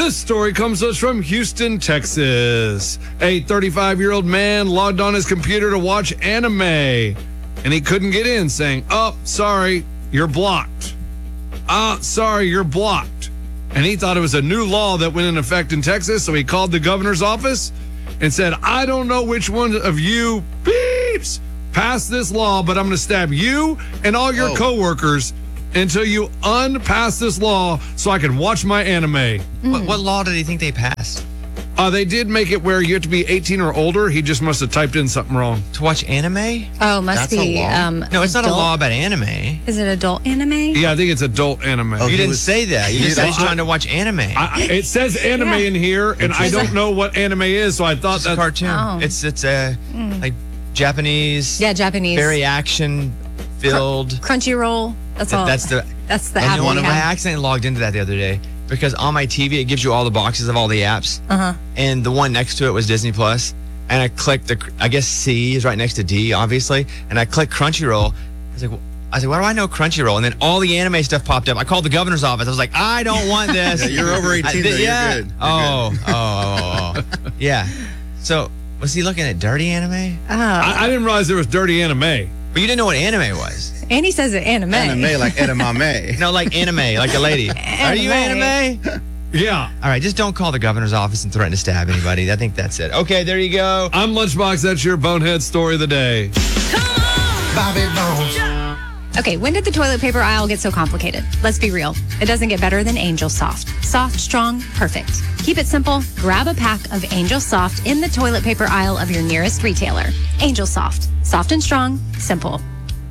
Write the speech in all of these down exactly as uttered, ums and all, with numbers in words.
This story comes to us from Houston, Texas. A thirty-five-year-old man logged on his computer to watch anime, and he couldn't get in, saying, oh, sorry, you're blocked. Ah, sorry, you're blocked. And he thought it was a new law that went in effect in Texas, so he called the governor's office and said, I don't know which one of you beeps passed this law, but I'm going to stab you and all your oh. coworkers until you unpass this law so I can watch my anime. Mm. What, what law did he think they passed? Uh, they did make it where you have to be eighteen or older. He just must have typed in something wrong. To watch anime? Oh, must That's a be. law. Um, no, it's not adult. a law about anime. Is it adult anime? Yeah, I think it's adult anime. Oh, You he didn't was- say that. You he just said was- he's trying to watch anime. I, I- it says anime Yeah. in here, and I don't know what anime is, so I thought it's a that cartoon. Oh. It's it's a like Japanese. Yeah, Japanese. Very action filled. Crunchyroll. That's all. That's the. That's the And app one we of my have. accidentally logged into that the other day because on my T V it gives you all the boxes of all the apps, Uh-huh. and the one next to it was Disney Plus, and I clicked the. I guess C is right next to D, obviously, and I clicked Crunchyroll. I was like. I said, why do I know Crunchyroll? And then all the anime stuff popped up. I called the governor's office. I was like, I don't want this. Yeah, you're over eighteen, I did- though. You're yeah. good. You're oh, good. oh, oh, oh, oh. Yeah. So, was he looking at dirty anime? Oh. I, I didn't realize there was dirty anime. But you didn't know what anime was. And he says it anime. Anime like edamame. No, like anime, like a lady. Are you Anime. anime? Yeah. All right, just don't call the governor's office and threaten to stab anybody. I think that's it. Okay, there you go. I'm Lunchbox. That's your bonehead story of the day. Bobby Bones. Okay, when did the toilet paper aisle get so complicated? Let's be real. It doesn't get better than Angel Soft. Soft, strong, perfect. Keep it simple. Grab a pack of Angel Soft in the toilet paper aisle of your nearest retailer. Angel Soft. Soft and strong. Simple.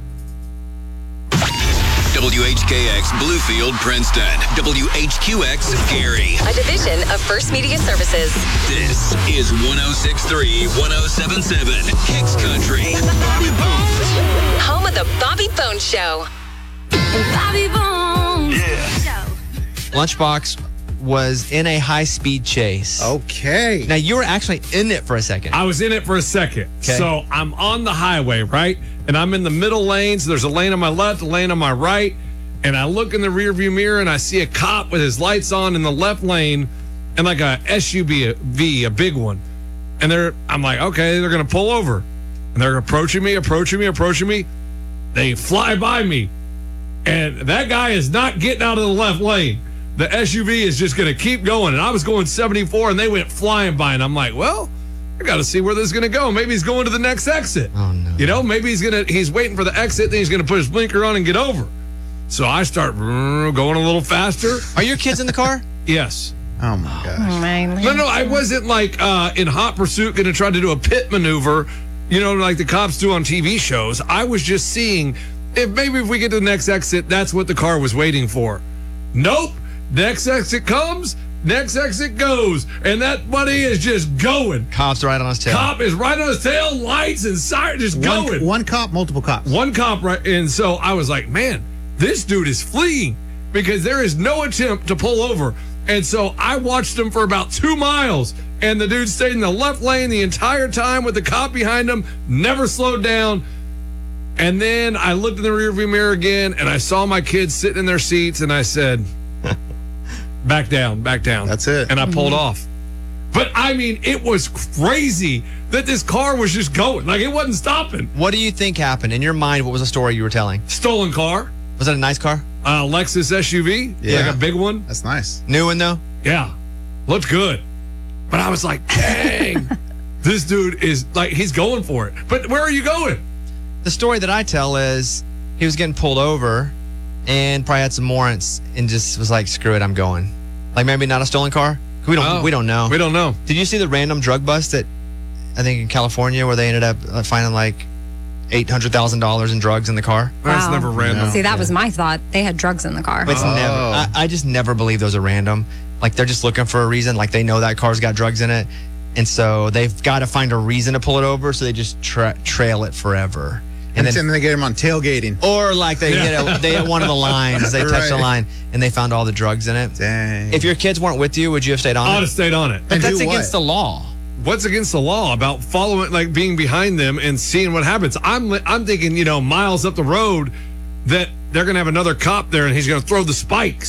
W H K X Bluefield, Princeton. W H Q X Gary. A division of First Media Services. This is one oh six point three, one oh seven point seven Kicks Country. Bobby Bones. Home of the Bobby Bones Show. Bobby Bones. Yeah. Lunchbox was in a high-speed chase. Okay. Now, you were actually in it for a second. I was in it for a second. Okay. So I'm on the highway, right? And I'm in the middle lanes. There's a lane on my left, a lane on my right. And I look in the rearview mirror and I see a cop with his lights on in the left lane and like a S U V, a big one. And they're, I'm like, okay, they're going to pull over. And they're approaching me, approaching me, approaching me. They fly by me. And that guy is not getting out of the left lane. The S U V is just going to keep going. And I was going seventy-four and they went flying by. And I'm like, well, I got to see where this is going to go. Maybe he's going to the next exit. Oh, no. You know, maybe he's going to, he's waiting for the exit. Then he's going to put his blinker on and get over. So I start going a little faster. Are your kids in the car? Yes. Oh my gosh. No, no, I wasn't like uh, in hot pursuit going to try to do a pit maneuver, you know, like the cops do on T V shows. I was just seeing if maybe if we get to the next exit, that's what the car was waiting for. Nope. Next exit comes, next exit goes. And that buddy is just going. Cop's right on his tail. Cop is right on his tail, lights and siren just One, going. one cop, multiple cops. One cop, right? And so I was like, man, this dude is fleeing because there is no attempt to pull over. And so I watched him for about two miles, and the dude stayed in the left lane the entire time with the cop behind him, never slowed down. And then I looked in the rearview mirror again, and I saw my kids sitting in their seats, and I said, back down, back down. That's it. And I pulled off. But, I mean, it was crazy that this car was just going. Like, it wasn't stopping. What do you think happened? In your mind, what was the story you were telling? Stolen car. Was it a nice car? Uh, Lexus S U V, Yeah. like a big one. That's nice. New one, though? Yeah, looked good. But I was like, dang, this dude is like, he's going for it. But where are you going? The story that I tell is he was getting pulled over and probably had some warrants and just was like, screw it, I'm going. Like maybe not a stolen car? We don't, Oh, we don't know. We don't know. Did you see the random drug bust that I think in California where they ended up uh, finding like eight hundred thousand dollars in drugs in the car? That's Wow. never random. See, that was my thought. They had drugs in the car. It's Oh. never. I, I just never believe those are random. Like they're just looking for a reason. Like they know that car's got drugs in it, and so they've got to find a reason to pull it over. So they just tra- trail it forever, And, and then then they get him on tailgating. or like they get a, they hit one of the lines, they touch the Right. line, and they found all the drugs in it. Dang. If your kids weren't with you, would you have stayed on I would it? have stayed on it. But And that's do what? against the law. What's against the law about following, like being behind them and seeing what happens? I'm li- I'm thinking, you know, miles up the road that they're going to have another cop there and he's going to throw the spikes.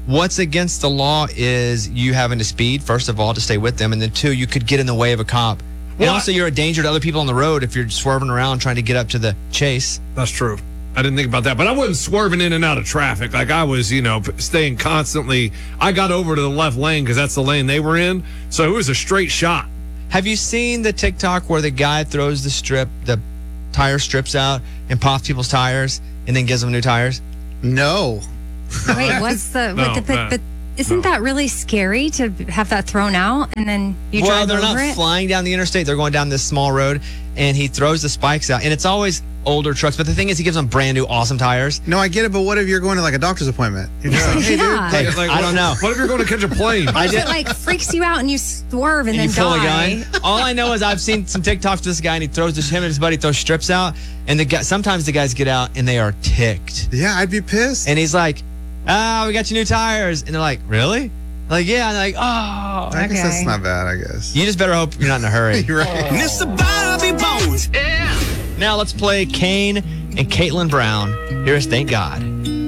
What's against the law is you having to speed, first of all, to stay with them. And then two, you could get in the way of a cop. And Well, also, you're a danger to other people on the road if you're swerving around trying to get up to the chase. That's true. I didn't think about that, but I wasn't swerving in and out of traffic. Like I was, you know, staying constantly. I got over to the left lane because that's the lane they were in. So it was a straight shot. Have you seen the TikTok where the guy throws the strip, the tire strips out and pops people's tires and then gives them new tires? No. Wait, what's the, No, what the but, no, but isn't no. that really scary to have that thrown out and then you well, drive they're over not it? flying down the interstate. They're going down this small road, and he throws the spikes out. And it's always older trucks. But the thing is, he gives them brand new, awesome tires. No, I get it, but what if you're going to like a doctor's appointment? You're just like, hey, Yeah. dude. Hey, Like, I what- don't know. What if you're going to catch a plane? I If did. it like freaks you out and you swerve and, And then you pull die. a gun. All I know is I've seen some TikToks of this guy, and he throws this. Him and his buddy throw strips out, and the guy, sometimes the guys get out and they are ticked. Yeah, I'd be pissed. And he's like, "Ah, we got your new tires," and they're like, "Really?" Like, yeah. And they're like, "Oh." I guess that's Okay. not bad, I guess. You just better hope you're not in a hurry. You're right. Mister Bobby Bones. Now let's play Kane and Caitlin Brown. Here's Thank God.